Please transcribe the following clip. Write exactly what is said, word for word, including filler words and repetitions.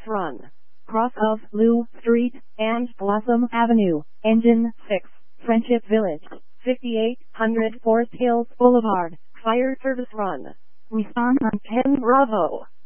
Run. Cross of Lou Street and Blossom Avenue, Engine six, Friendship Village, fifty-eight hundred Forest Hills Boulevard, Fire Service Run. Respond on ten Bravo.